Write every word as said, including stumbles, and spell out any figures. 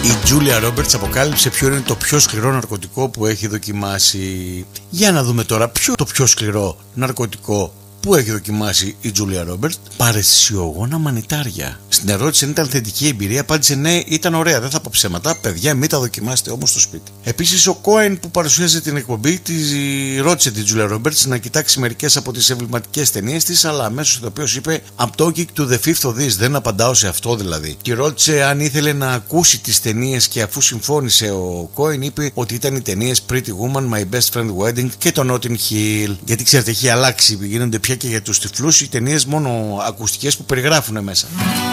Η Τζούλια Ρόμπερτς αποκάλυψε ποιο είναι το πιο σκληρό ναρκωτικό που έχει δοκιμάσει. Για να δούμε τώρα ποιο το πιο σκληρό ναρκωτικό που έχει δοκιμάσει η Τζούλια Ρόμπερτς. Παρεσιογόνα μανιτάρια. Στην ερώτηση αν ήταν θετική εμπειρία, απάντησε ναι, ήταν ωραία. Δεν θα πω ψέματα. Παιδιά, μην τα δοκιμάσετε όμως στο σπίτι. Επίσης, ο Κόεν που παρουσίαζε την εκπομπή τη ρώτησε την Τζούλια Ρόμπερτς να κοιτάξει μερικές από τις εμβληματικές ταινίες της, αλλά αμέσως ειδοποιώς είπε I'm talking to the fifth of this. Δεν απαντάω σε αυτό δηλαδή. Και ρώτησε αν ήθελε να ακούσει τις ταινίες και αφού συμφώνησε ο Κόεν, είπε ότι ήταν οι ταινίες Pretty Woman, My Best Friend Wedding και το Notting Hill. Γιατί ξέρετε, έχει αλλάξει. Γίνονται πια και για τους τυφλούς οι ταινίες μόνο ακουστικές που περιγράφουν μέσα.